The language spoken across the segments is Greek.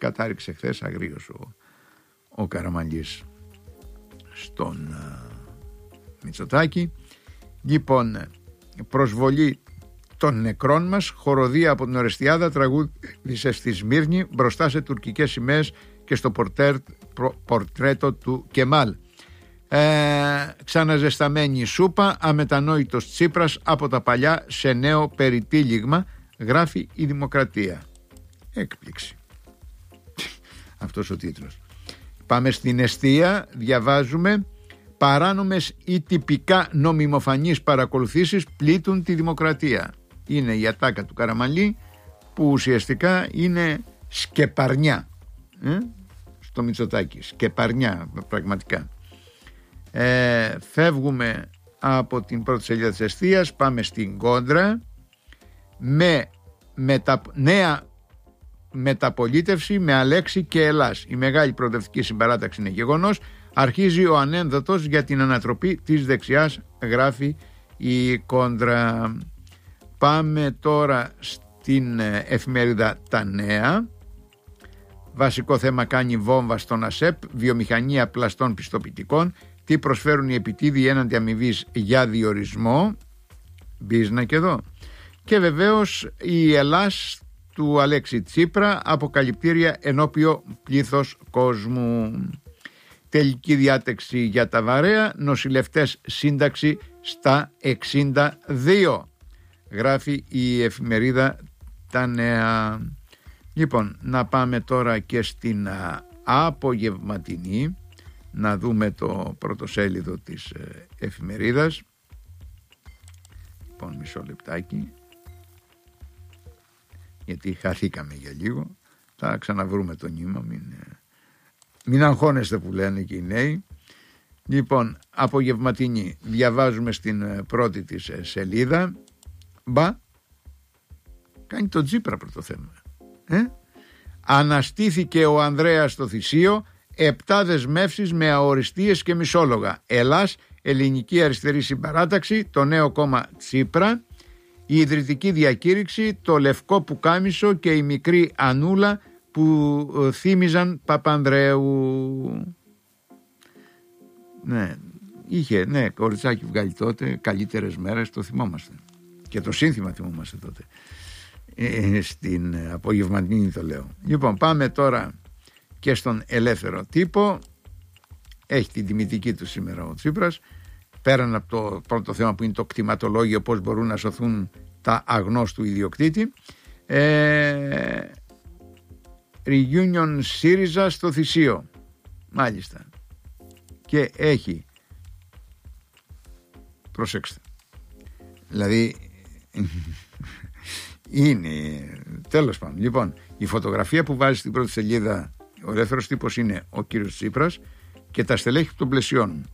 κατάρριξε χθες αγρίως ο Καραμανλής στον Μητσοτάκη. Λοιπόν, προσβολή των νεκρών μας, χοροδία από την Ορεστιάδα, τραγούδισε στη Σμύρνη μπροστά σε τουρκικές σημαίες και στο πορτρέτο του Κεμάλ. Ξαναζεσταμένη σούπα, αμετανόητος Τσίπρας από τα παλιά σε νέο περιτύλιγμα, γράφει η Δημοκρατία. Έκπληξη αυτός ο τίτλος. Πάμε στην εστία, διαβάζουμε: παράνομες ή τυπικά νομιμοφανείς παρακολουθήσεις πλήττουν τη δημοκρατία. Είναι η ατάκα του Καραμανλή, που ουσιαστικά είναι σκεπαρνιά στο Μητσοτάκη. Σκεπαρνιά πραγματικά. Φεύγουμε από την πρώτη σελίδα της εστίας, πάμε στην κόντρα με νέα μεταπολίτευση με Αλέξη και Ελλάς. Η μεγάλη προοδευτική συμπαράταξη είναι γεγονός. Αρχίζει ο ανένδοτος για την ανατροπή της δεξιάς, γράφει η κόντρα. Πάμε τώρα στην εφημερίδα Τα Νέα. Βασικό θέμα: κάνει βόμβα στον ΑΣΕΠ, βιομηχανία πλαστών πιστοποιητικών. Τι προσφέρουν οι επιτίδιοι έναντι αμοιβής για διορισμό. Μπίζνα και εδώ. Και βεβαίως η Ελλάς του Αλέξη Τσίπρα, αποκαλυπτήρια ενώπιο πλήθος κόσμου. Τελική διάταξη για τα βαρέα, νοσηλευτές σύνταξη στα 62, γράφει η εφημερίδα Τα Νέα. Λοιπόν, να πάμε τώρα και στην απογευματινή, να δούμε το πρωτοσέλιδο της εφημερίδας. Λοιπόν, μισό λεπτάκι, γιατί χαθήκαμε για λίγο. Θα ξαναβρούμε το νήμα, μην αγχώνεστε που λένε και οι νέοι. Λοιπόν, απογευματινή, διαβάζουμε στην πρώτη της σελίδα. Κάνει το Τσίπρα πρώτο θέμα. Αναστήθηκε ο Ανδρέας στο Θησίο, 7 δεσμεύσεις με αοριστείες και μισόλογα. Ελλάς, Ελληνική Αριστερή Συμπαράταξη, το νέο κόμμα Τσίπρα, η ιδρυτική διακήρυξη, το λευκό πουκάμισο και η μικρή Ανούλα που θύμιζαν Παπανδρέου. Ναι, είχε κοριτσάκι βγάλει τότε, καλύτερες μέρες, το θυμόμαστε. Και το σύνθημα θυμόμαστε τότε. Στην απογευματινή το λέω. Λοιπόν, πάμε τώρα και στον ελεύθερο τύπο. Έχει την τιμητική του σήμερα ο Τσίπρας. Πέραν από το πρώτο θέμα που είναι το κτηματολόγιο, πώς μπορούν να σωθούν τα αγνώστου ιδιοκτήτη. Reunion ΣΥΡΙΖΑ στο Θησίο. Μάλιστα. Και έχει, προσέξτε, δηλαδή είναι τέλος πάντων. Λοιπόν, η φωτογραφία που βάζει στην πρώτη σελίδα ο ελεύθερος τύπος είναι ο κύριος Τσίπρας και τα στελέχη που τον πλαισιώνουν: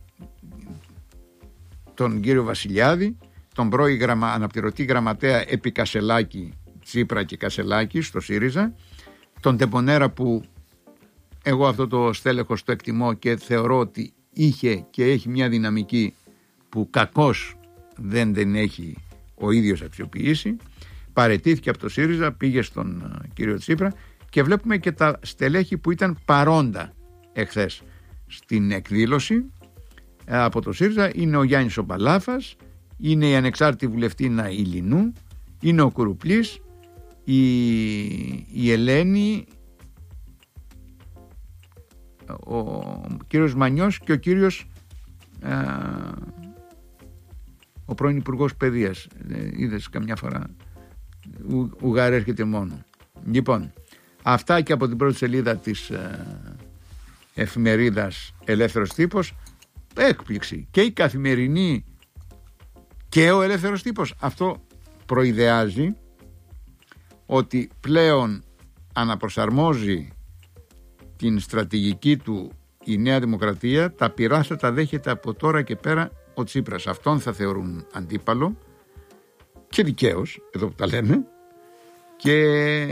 τον κύριο Βασιλιάδη, τον πρώην αναπληρωτή γραμματέα επί Κασελάκη, Τσίπρα και Κασελάκη στο ΣΥΡΙΖΑ, τον Τεμπονέρα που εγώ αυτό το στέλεχος το εκτιμώ και θεωρώ ότι είχε και έχει μια δυναμική που κακώς δεν την έχει ο ίδιος αξιοποιήσει. Παραιτήθηκε από το ΣΥΡΙΖΑ, πήγε στον κύριο Τσίπρα και βλέπουμε και τα στελέχη που ήταν παρόντα εχθές στην εκδήλωση από το ΣΥΡΙΖΑ. Είναι ο Γιάννης ο Μπαλάφας, είναι η ανεξάρτητη βουλευτήνα Ηλινού, είναι ο Κουρουπλής, η Ελένη, ο κύριος Μανιός και ο κύριος ο πρώην Υπουργός Παιδείας. Είδες καμιά φορά Ουγγάρ έρχεται μόνο. Λοιπόν, αυτά και από την πρώτη σελίδα της εφημερίδας Ελεύθερος Τύπος. Έκπληξη, και η Καθημερινή και ο Ελεύθερος Τύπος. Αυτό προειδεάζει ότι πλέον αναπροσαρμόζει την στρατηγική του η Νέα Δημοκρατία. Τα πειρά θα τα δέχεται από τώρα και πέρα ο Τσίπρας. Αυτόν θα θεωρούν αντίπαλο και δικαίως, εδώ που τα λένε. Και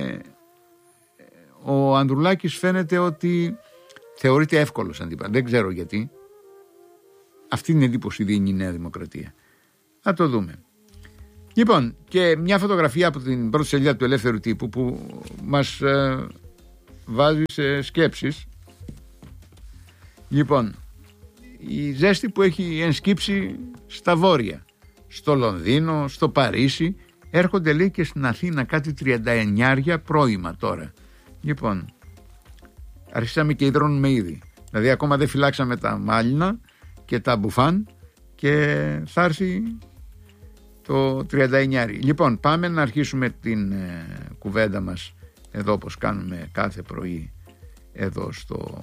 ο Ανδρουλάκης φαίνεται ότι θεωρείται εύκολος αντίπαλος. Δεν ξέρω γιατί. Αυτή είναι η εντύπωση δίνει η Νέα Δημοκρατία. Θα το δούμε. Λοιπόν, και μια φωτογραφία από την πρώτη σελίδα του Ελεύθερου Τύπου που μας βάζει σε σκέψεις. Λοιπόν, η ζέστη που έχει ενσκύψει στα βόρεια, στο Λονδίνο, στο Παρίσι, έρχονται λέει και στην Αθήνα κάτι 39 πρώιμα τώρα. Λοιπόν, αρχίσαμε και υδρώνουμε ήδη. Δηλαδή ακόμα δεν φυλάξαμε τα μάλινα και τα μπουφάν και θα έρθει το 39. Λοιπόν, πάμε να αρχίσουμε την κουβέντα μας εδώ, όπως κάνουμε κάθε πρωί εδώ στο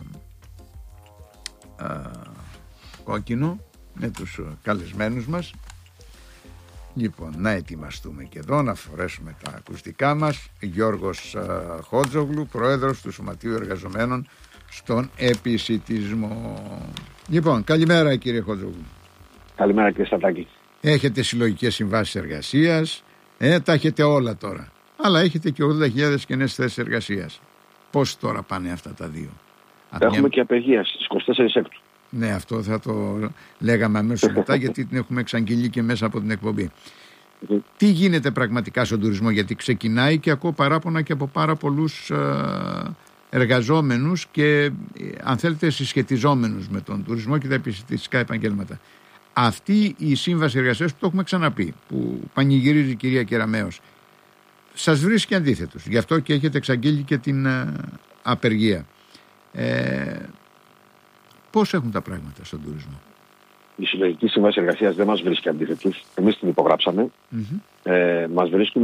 Κόκκινο με τους καλεσμένους μας. Λοιπόν, να ετοιμαστούμε και εδώ, να φορέσουμε τα ακουστικά μας. Γιώργος Χότζογλου, πρόεδρος του Σωματείου Εργαζομένων στον Επισιτισμό. Λοιπόν, καλημέρα κύριε Χότζογλου. Καλημέρα κύριε Στατάκη. Έχετε συλλογικές συμβάσεις εργασίας, τα έχετε όλα τώρα. Αλλά έχετε και 80.000 κενές θέσεις εργασίας. Πώς τώρα πάνε αυτά τα δύο? Έχουμε και απεργία στις 24 Έκτου. Ναι, αυτό θα το λέγαμε αμέσως μετά, γιατί την έχουμε εξαγγείλει και μέσα από την εκπομπή. Τι γίνεται πραγματικά στον τουρισμό? Γιατί ξεκινάει και ακούω παράπονα και από πάρα πολλούς εργαζόμενους και αν θέλετε συσχετιζόμενους με τον τουρισμό και τα επιστημιστικά επαγγέλματα. Αυτή η σύμβαση εργασίας που το έχουμε ξαναπεί, που πανηγυρίζει η κυρία Κεραμέως, σας βρίσκει αντίθετος. Γι' αυτό και έχετε εξαγγείλει και την απεργία. Πώς έχουν τα πράγματα στον τουρισμό? Η συλλογική σύμβαση εργασίας δεν μας βρίσκει αντίθετους. Εμείς την υπογράψαμε. Μας βρίσκει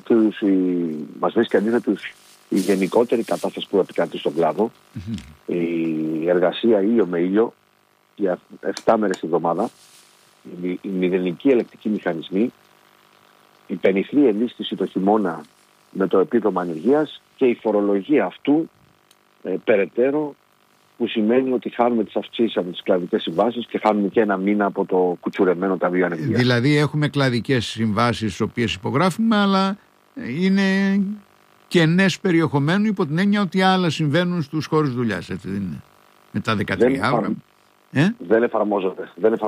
αντίθετους η γενικότερη κατάσταση που επικρατεί στον κλάδο. Η εργασία ήλιο με ήλιο για 7 μέρες τη εβδομάδα. Οι μηδενικοί ελεκτικοί μηχανισμοί. Η πενιχρή ενίσχυση το χειμώνα με το επίδομα ανεργίας και η φορολογία αυτού περαιτέρω, που σημαίνει ότι χάνουμε τις αυξήσεις από τις κλαδικές συμβάσεις και χάνουμε και ένα μήνα από το κουτσουρεμένο ταμείο ανεργίας. Δηλαδή έχουμε κλαδικές συμβάσεις τις οποίες υπογράφουμε, αλλά είναι κενές περιεχομένου υπό την έννοια ότι άλλα συμβαίνουν στους χώρους δουλειάς, έτσι δεν είναι? Με τα 13 ώρα. Δεν εφαρμόζονται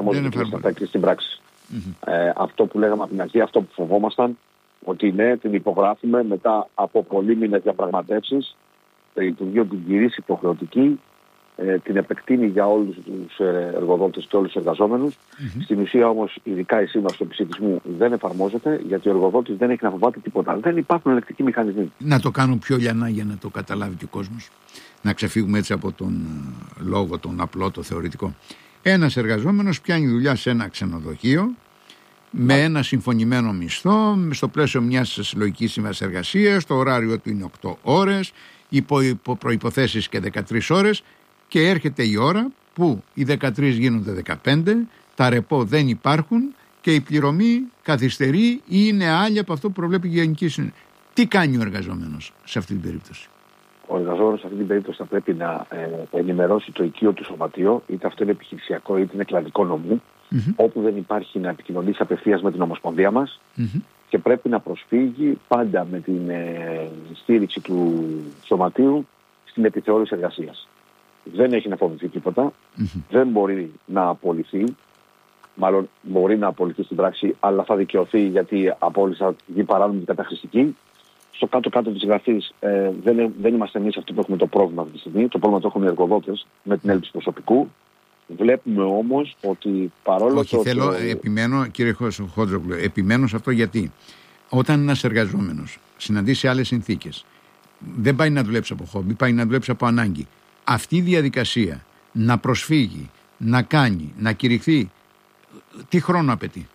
στην πράξη. Αυτό που λέγαμε από την αρχή, αυτό που φοβόμασταν, ότι ναι, την υπογράφουμε μετά από πολλοί μήνες διαπραγματεύσεις, το Υπουργείο την κηρύσσει υποχρεωτική, την επεκτείνει για όλους τους εργοδότες και όλους τους εργαζόμενους. Στην ουσία όμως, ειδικά η σύμβαση του επισιτισμού δεν εφαρμόζεται, γιατί ο εργοδότης δεν έχει να φοβάται τίποτα. Δεν υπάρχουν ελεκτικοί μηχανισμοί. Να το κάνω πιο λιανά για να το καταλάβει και ο κόσμος. Να ξεφύγουμε έτσι από τον λόγο, τον απλό, το θεωρητικό. Ένας εργαζόμενος πιάνει δουλειά σε ένα ξενοδοχείο με ένα συμφωνημένο μισθό, στο πλαίσιο μιας συλλογικής σύμβασης εργασίας, το ωράριο του είναι 8 ώρες, υπό προϋποθέσεις και 13 ώρες, και έρχεται η ώρα που οι 13 γίνονται 15, τα ρεπό δεν υπάρχουν και η πληρωμή καθυστερεί ή είναι άλλη από αυτό που προβλέπει η Γενική Συνέλευση. Τι κάνει ο εργαζόμενος σε αυτή την περίπτωση? Ο εργαζόμενος σε αυτή την περίπτωση θα πρέπει να ενημερώσει το οικείο του σωματείο, είτε αυτό είναι επιχειρησιακό είτε είναι κλαδικό νομού, όπου δεν υπάρχει, να επικοινωνήσει απευθείας με την Ομοσπονδία μας και πρέπει να προσφύγει πάντα με την στήριξη του σωματείου στην επιθεώρηση εργασίας. Δεν έχει να φοβηθεί τίποτα, δεν μπορεί να απολυθεί, μάλλον μπορεί να απολυθεί στην πράξη, αλλά θα δικαιωθεί γιατί απόλυση θα βγει παράνομη και καταχρηστική. Στο κάτω-κάτω της γραφής δεν είμαστε εμείς αυτοί που έχουμε το πρόβλημα αυτή τη στιγμή. Το πρόβλημα το έχουν οι εργοδότες με την έλλειψη προσωπικού. Βλέπουμε όμως ότι παρόλο Όχι, επιμένω, κύριε Χότζογλου, επιμένω σε αυτό, γιατί όταν ένας εργαζόμενος συναντήσει άλλες συνθήκες, δεν πάει να δουλέψει από χόμπι, πάει να δουλέψει από ανάγκη. Αυτή η διαδικασία να προσφύγει, να κάνει, να κηρυχθεί, τι χρόνο απαιτεί?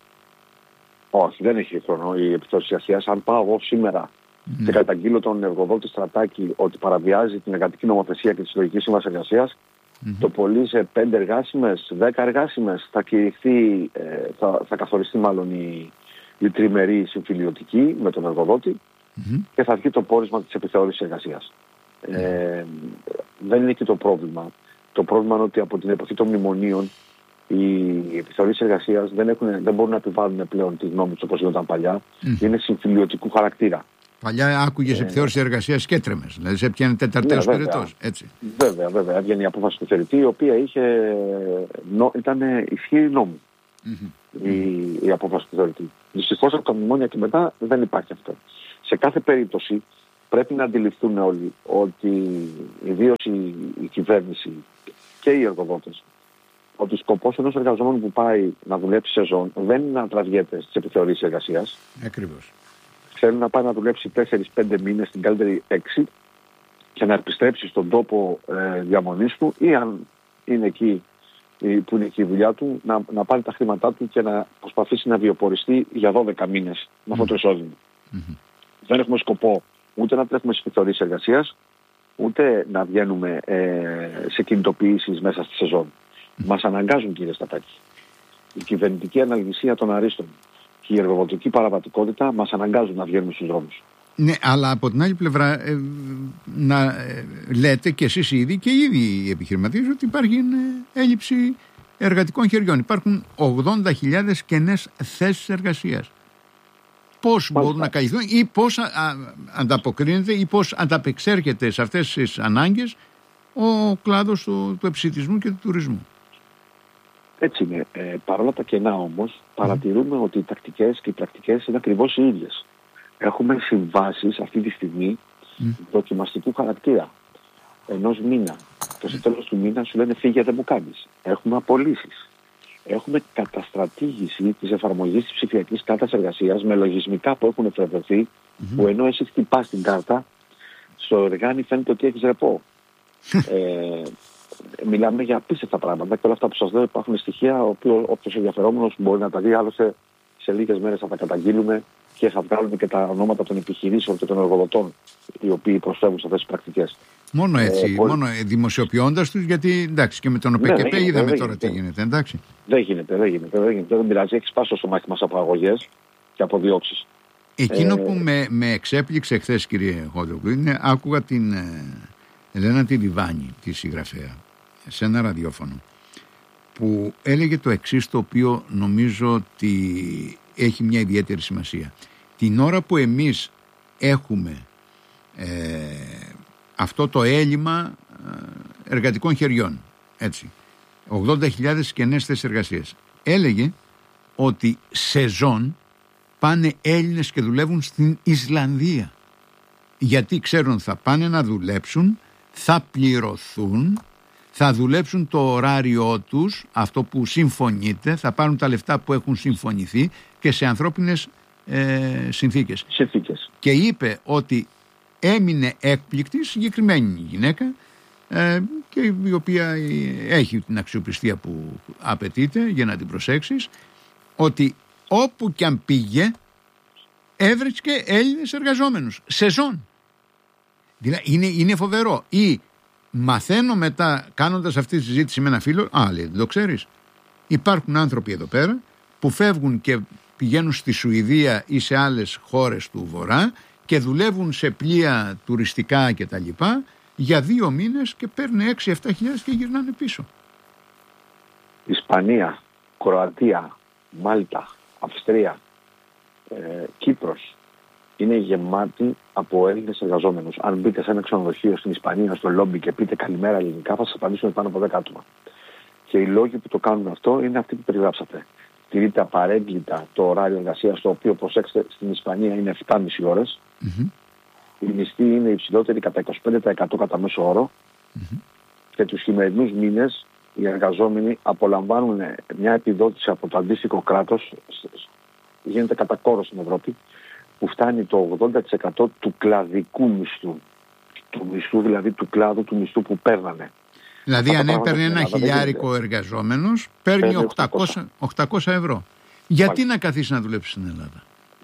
Όχι, δεν έχει χρόνο. Η επιθεώρηση εργασίας, αν πάω εγώ σήμερα και καταγγείλω τον εργοδότη Στρατάκη ότι παραβιάζει την εργατική νομοθεσία και τη συλλογική σύμβαση εργασίας, το πολύ σε 5 εργάσιμες, 10 εργάσιμες θα κηρυχθεί, θα καθοριστεί μάλλον η τριμερή συμφιλιωτική με τον εργοδότη και θα βγει το πόρισμα της επιθεώρησης εργασίας. Δεν είναι και το πρόβλημα. Το πρόβλημα είναι ότι από την εποχή των μνημονίων οι επιθεωρήσεις εργασίας δεν μπορούν να επιβάλλουν πλέον τη γνώμη τους όπως γινόταν παλιά. Είναι συμφιλιωτικού χαρακτήρα. Παλιά άκουγες επιθεώρηση εργασίας και έτρεμες, δηλαδή σε πιάνει τεταρτέως περιττός, έτσι. Βέβαια. Έβγαινε η απόφαση του θεωρητή, η οποία ήταν ισχύρη νόμου. Η απόφαση του θεωρητή. Δυστυχώς από τα μνημόνια και μετά δεν υπάρχει αυτό. Σε κάθε περίπτωση πρέπει να αντιληφθούν όλοι ότι ιδίως η κυβέρνηση και οι εργοδότες, ότι σκοπός ενός εργαζόμενου που πάει να δουλέψει σεζόν δεν είναι να τραβιέται στις επιθεωρήσεις εργασίας. Ακριβώς. Θέλει να πάει να δουλέψει 4-5 μήνες, στην καλύτερη 6, και να επιστρέψει στον τόπο διαμονής του, ή αν είναι εκεί που είναι εκεί η δουλειά του, να πάρει τα χρήματά του και να προσπαθήσει να βιοποριστεί για 12 μήνες με αυτό το εισόδημα. Δεν έχουμε σκοπό ούτε να τρέχουμε στις επιθεωρήσεις εργασίας, ούτε να βγαίνουμε σε κινητοποιήσεις μέσα στη σεζόν. Μας αναγκάζουν, κύριε Στατάκη. Η κυβερνητική αναλγησία των αρίστων και η εργοδοτική παραβατικότητα μας αναγκάζουν να βγαίνουμε στους δρόμους. Ναι, αλλά από την άλλη πλευρά να λέτε και εσείς ήδη και ήδη οι επιχειρηματίες ότι υπάρχει έλλειψη εργατικών χεριών. Υπάρχουν 80.000 κενές θέσεις εργασίας. Πώς μπορούν να καλυφθούν ή πώς ανταποκρίνεται ή πώς ανταπεξέρχεται σε αυτές τις ανάγκες ο κλάδος του επισιτισμού και του τουρισμού? Έτσι είναι. Παρόλα τα κενά όμως, παρατηρούμε ότι οι τακτικές και οι πρακτικές είναι ακριβώς οι ίδιες. Έχουμε συμβάσεις αυτή τη στιγμή δοκιμαστικού χαρακτήρα ενός μήνα. Και στο τέλος του μήνα σου λένε φύγε, δεν μου κάνεις. Έχουμε απολύσεις. Έχουμε καταστρατήγηση της εφαρμογής της ψηφιακής κάρτας εργασίας με λογισμικά που έχουν εφευρεθεί, που ενώ εσύ χτυπάς την κάρτα, στο εργάνι φαίνεται ότι έχεις ρεπό. Μιλάμε για απίστευτα πράγματα και όλα αυτά που σας λέω υπάρχουν στοιχεία, όποιος ενδιαφερόμενος μπορεί να τα δει. Άλλωστε σε λίγες μέρες θα τα καταγγείλουμε και θα βγάλουμε και τα ονόματα των επιχειρήσεων και των εργοδοτών οι οποίοι προσφέρουν σε αυτές τις πρακτικές. Μόνο έτσι, μόνο δημοσιοποιώντας τους, γιατί εντάξει και με τον ΟΠΕΚΕΠΕ είδαμε τώρα τι γίνεται, εντάξει. Δεν γίνεται, δεν πειράζει, έχει σπάσει το μάχη μας από αγωγές και από διώξεις. Εκείνο που με εξέπληξε χθες, κύριε Χόντροκλου, είναι άκουγα την Ελένα τη Διβάνη, τη συγγραφέα, σε ένα ραδιόφωνο, που έλεγε το εξής, το οποίο νομίζω ότι έχει μια ιδιαίτερη σημασία. Την ώρα που εμείς έχουμε αυτό το έλλειμμα εργατικών χεριών, έτσι, 80.000 κενές θέσεις εργασίας, έλεγε ότι σεζόν πάνε Έλληνες και δουλεύουν στην Ισλανδία, γιατί ξέρουν θα πάνε να δουλέψουν, θα πληρωθούν, θα δουλέψουν το ωράριό τους, αυτό που συμφωνείται, θα πάρουν τα λεφτά που έχουν συμφωνηθεί και σε ανθρώπινες συνθήκες. Και είπε ότι έμεινε έκπληκτη συγκεκριμένη γυναίκα, και η οποία έχει την αξιοπιστία που απαιτείται για να την προσέξεις, ότι όπου κι αν πήγε έβρισκε Έλληνες εργαζόμενους σεζόν. Δηλαδή είναι φοβερό. Ή μαθαίνω μετά, κάνοντας αυτή τη συζήτηση με ένα φίλο, λέει, δεν το ξέρεις, υπάρχουν άνθρωποι εδώ πέρα που φεύγουν και πηγαίνουν στη Σουηδία ή σε άλλες χώρες του Βορρά και δουλεύουν σε πλοία τουριστικά και τα λοιπά για 2 μήνες και παίρνουν 6-7 χιλιάδες και γυρνάνε πίσω. Ισπανία, Κροατία, Μάλτα, Αυστρία, Κύπρος είναι γεμάτη από Έλληνες εργαζόμενους. Αν μπείτε σε ένα ξενοδοχείο στην Ισπανία, στο λόμπι, και πείτε καλημέρα ελληνικά, θα σας απαντήσουν πάνω από 10 άτομα. Και οι λόγοι που το κάνουν αυτό είναι αυτοί που περιγράψατε. Τηρείται απαρέγκλητα το ωράριο εργασίας, το οποίο, προσέξτε, στην Ισπανία είναι 7,5 ώρες. Η μισθή είναι υψηλότερη κατά 25% κατά μέσο όρο. Και τους χειμερινούς μήνες οι εργαζόμενοι απολαμβάνουν μια επιδότηση από το αντίστοιχο κράτος, γίνεται κατά κόρο στην Ευρώπη, που φτάνει το 80% του κλαδικού μισθού. Του μισθού δηλαδή του κλάδου, του μισθού που παίρνανε. Δηλαδή αν έπαιρνε ένα χιλιάρικο εργαζόμενος, παίρνει 800 ευρώ. Γιατί να καθίσει να δουλέψει στην Ελλάδα?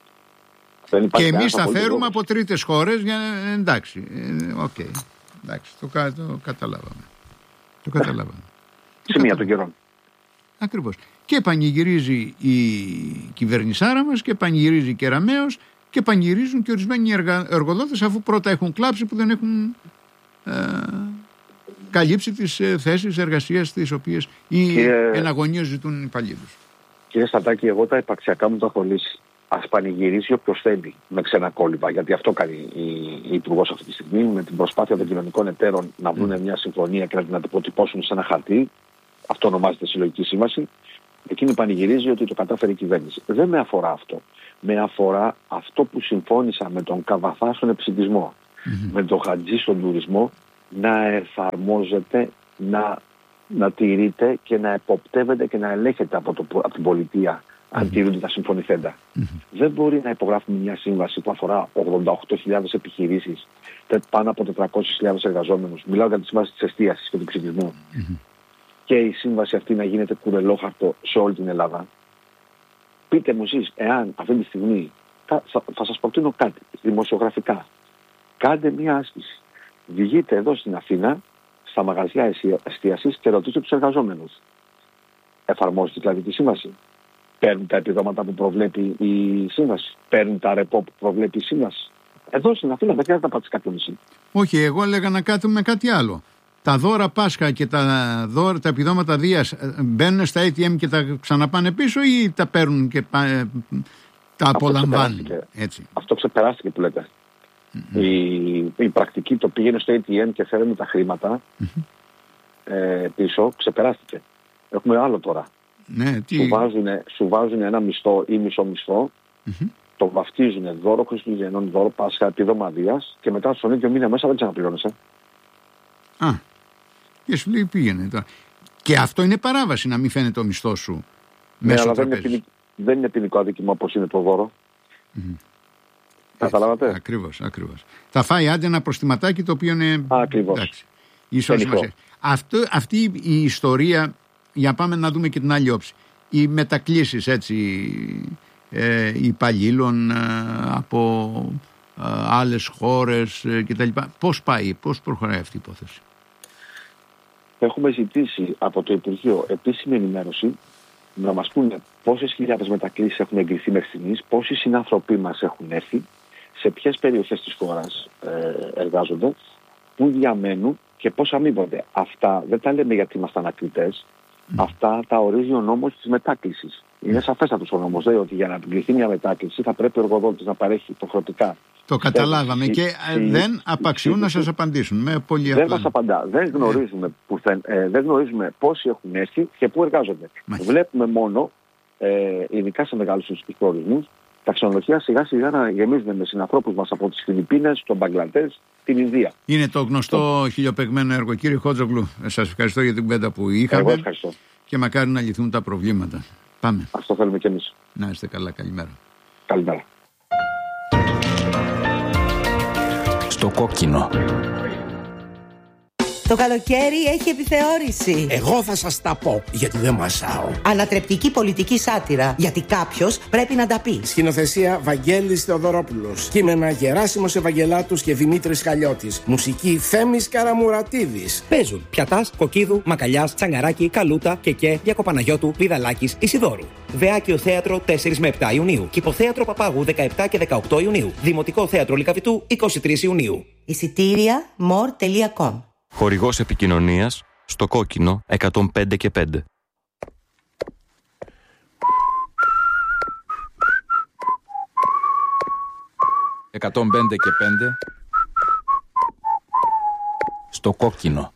Και εμείς θα φέρουμε από τρίτες χώρες για να... Εντάξει, εντάξει, το καταλάβαμε. Το καταλάβαμε. Σημεία των καιρών. Ακριβώς. Και πανηγυρίζει η κυβερνησάρα μας και πανηγυρίζει η Κεραμέως και πανηγυρίζουν και ορισμένοι εργοδότες, αφού πρώτα έχουν κλάψει που δεν έχουν καλύψει τις θέσεις εργασίας τις οποίες οι εναγωνίως ζητούν οι υπαλλήλους. Κύριε Στατάκη, εγώ τα υπαρξιακά μου τα έχω λύσει. Ας πανηγυρίσει όποιος θέλει με ξένα κόλυβα, γιατί αυτό κάνει η Υπουργός αυτή τη στιγμή, με την προσπάθεια των κοινωνικών εταίρων να βρουν μια συμφωνία και να την αποτυπώσουν σε ένα χαρτί. Αυτό ονομάζεται συλλογική σύμβαση. Εκείνη πανηγυρίζει ότι το κατάφερε η κυβέρνηση. Δεν με αφορά αυτό. Με αφορά αυτό που συμφώνησα με τον Καβαθά στον επισιτισμό. με το χατζή στον τουρισμό να εφαρμόζεται, να τηρείται και να εποπτεύεται και να ελέγχεται από την πολιτεία αν τηρούνται τα συμφωνηθέντα. Δεν μπορεί να υπογράφουμε μια σύμβαση που αφορά 88.000 επιχειρήσεις, πάνω από 400.000 εργαζόμενους. Μιλάω για τη σύμβαση της εστίασης και του ψηφισμού. Και η σύμβαση αυτή να γίνεται κουρελόχαρτο σε όλη την Ελλάδα. Πείτε μου εσείς, εάν αυτή τη στιγμή θα σας προτείνω κάτι δημοσιογραφικά. Κάντε μια άσκηση. Βγείτε εδώ στην Αθήνα, στα μαγαζιά εστίασης και ρωτήστε τους εργαζόμενους. Εφαρμόζεται δηλαδή τη σύμβαση? Παίρνουν τα επιδόματα που προβλέπει η σύμβαση? Παίρνουν τα ρεπό που προβλέπει η σύμβαση? Εδώ στην Αθήνα δεν χρειάζεται να πάτε σε κάποιο νησί. Όχι, εγώ έλεγα να κάνουμε κάτι άλλο. Τα δώρα Πάσχα και τα επιδόματα Δίας μπαίνουν στα ATM και τα ξαναπάνε πίσω ή τα παίρνουν και τα απολαμβάνουν? Αυτό ξεπεράστηκε που λέτε. Η πρακτική το πήγαινε στο ATM και φέρνουν τα χρήματα πίσω, ξεπεράστηκε. Έχουμε άλλο τώρα. Ναι, σου βάζουν ένα μισθό ή μισό μισθό, το βαφτίζουν δώρο Χριστουγεννών, δώρο Πάσχα, επίδομα Δίας και μετά στον ίδιο μήνα μέσα δεν ξαναπληρώνεσαι. Και σου λέει πήγαινε τώρα. Και αυτό είναι παράβαση, να μην φαίνεται ο μισθός σου μέσω τραπέζης. Δεν είναι ποινικό αδίκημα όπως είναι το δώρο. Καταλάβατε? Ακριβώς. Θα φάει άντε ένα προστιματάκι το οποίο είναι. Ακριβώς. Αυτή η ιστορία, για πάμε να δούμε και την άλλη όψη. Οι μετακλήσεις υπαλλήλων από άλλες χώρες κτλ. Πώς πάει, πώς προχωράει αυτή η υπόθεση? Έχουμε ζητήσει από το Υπουργείο επίσημη ενημέρωση να μας πούνε πόσες χιλιάδες μετακλήσεις έχουν εγκριθεί μέχρι στιγμής, πόσοι συνάνθρωποι μας έχουν έρθει, σε ποιες περιοχές της χώρας εργάζονται, πού διαμένουν και πώς αμείβονται. Αυτά δεν τα λέμε γιατί είμαστε ανακριτές. Αυτά τα ορίζει ο νόμος της μετάκλησης. Είναι σαφέστατος ο νόμος. Λέει ότι για να εγκριθεί μια μετάκληση θα πρέπει ο εργοδότης να παρέχει υποχρεωτικά. Το καταλάβαμε και δεν απαξιούν να σας απαντήσουν. Με πολύ δεν μας απαντά. Δεν γνωρίζουμε πόσοι έχουν έρθει και πού εργάζονται. Βλέπουμε μόνο, ειδικά σε μεγάλους προορισμούς, τα ξενοδοχεία σιγά σιγά να γεμίζουν με συνανθρώπους μας από τις Φιλιππίνες, τον Μπαγκλαντές, την Ινδία. Είναι το γνωστό χιλιοπαιγμένο έργο. Κύριε Χότζογλου, σας ευχαριστώ για την κουβέντα που είχαμε. Εγώ ευχαριστώ. Και μακάρι να λυθούν τα προβλήματα. Πάμε. Αυτό θέλουμε κι εμείς. Να είστε καλά. Καλημέρα. Καλημέρα. Στο κόκκινο. Το καλοκαίρι έχει επιθεώρηση. Εγώ θα σας τα πω, γιατί δεν μασάω. Ανατρεπτική πολιτική σάτυρα, γιατί κάποιος πρέπει να τα πει. Σκηνοθεσία Βαγγέλης Θεοδωρόπουλος. Κείμενα Γεράσιμος Ευαγγελάτους και Δημήτρης Χαλιώτης. Μουσική Θέμης Καραμουρατίδης. Παίζουν Πιατάς, Κοκκίδου, Μακαλιάς, Τσαγκαράκη, Καλούτα, Κεκέ, Διακοπαναγιώτου, Βιδαλάκης, Ισιδόρου. Δεάκιο Θέατρο 4 με 7 Ιουνίου. Κηποθέατρο Παπάγου 17 και 18 Ιουνίου. Δημοτικό Θέατρο Λυκαβητού 23 Ιουνίου. Εισιτήρια more.com. Χορηγός επικοινωνίας στο κόκκινο 105 και 5. «105 και 5» στο κόκκινο.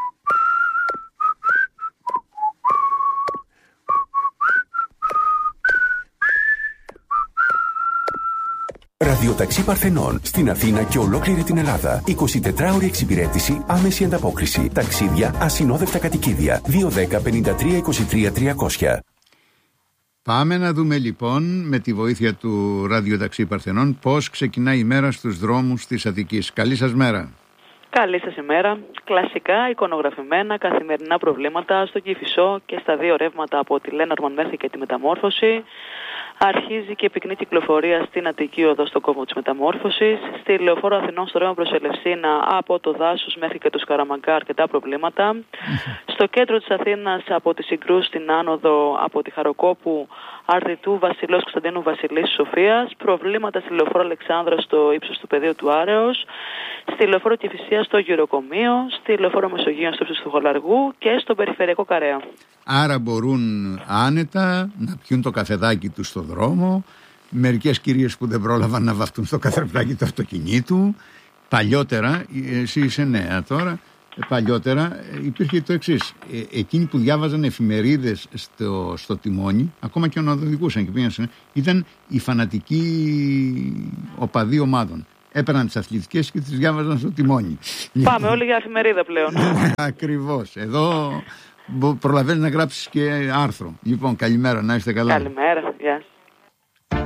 Ραδιοταξί Παρθενών στην Αθήνα και ολόκληρη την Ελλάδα. 24ωρη εξυπηρέτηση, άμεση ανταπόκριση. Ταξίδια, ασυνόδευτα κατοικίδια. 210 53 23 300. Πάμε να δούμε λοιπόν με τη βοήθεια του Ραδιοταξί Παρθενών πώς ξεκινάει η μέρα στους δρόμους της Αττικής. Καλή σας μέρα. Καλή σας ημέρα. Κλασικά εικονογραφημένα καθημερινά προβλήματα στο Κηφισό και στα δύο ρεύματα από τη Λέναρμαν μέχρι και τη Μεταμόρφωση. Αρχίζει και πυκνή κυκλοφορία στην Αττική Οδό στον κόμβο της Μεταμόρφωσης. Στη Λεωφόρο Αθηνών στο ρεύμα προς Ελευσίνα από το Δάσος μέχρι και το Σκαραμαγκά αρκετά προβλήματα. Στο κέντρο της Αθήνας από τη Συγκρού στην άνοδο από τη Χαροκόπου Αρδιτού Βασιλός Κωνσταντίνου Βασιλής Σοφίας. Προβλήματα στη Λεωφόρο Αλεξάνδρα στο ύψος του πεδίου του Άρεως. Στη Λεωφόρο Κηφισίας στο Γυροκομείο. Στη Λεωφόρο Μεσογείων στο ύψος του Χολαργού και στον Περιφερειακό Καρέα. Άρα μπορούν άνετα να πιούν το καφεδάκι τους στο δρόμο. Μερικές κυρίες που δεν πρόλαβαν να βαφτούν στο καθρεφτάκι του αυτοκινήτου. Παλιότερα, εσύ είσαι νέα τώρα, παλιότερα υπήρχε το εξής. Εκείνοι που διάβαζαν εφημερίδες στο τιμόνι, ακόμα και να οδηγούσαν και πήγαν, ήταν οι φανατικοί οπαδοί ομάδων. έπαιρναν τις αθλητικές και τις διάβαζαν στο τιμόνι. Πάμε όλοι για εφημερίδα πλέον. Ακριβώς. Εδώ προλαβαίνεις να γράψεις και άρθρο. Λοιπόν, καλημέρα, να είστε καλά. Καλημέρα, γεια σας.